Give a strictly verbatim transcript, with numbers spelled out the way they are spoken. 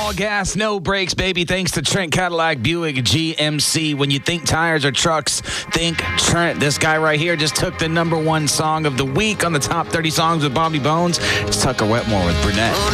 All gas, no brakes, baby. Thanks to Trent Cadillac Buick G M C. When you think tires or trucks, think Trent. This guy right here just took the number one song of the week on the top thirty songs with Bobby Bones. It's Tucker Wetmore with Brunette.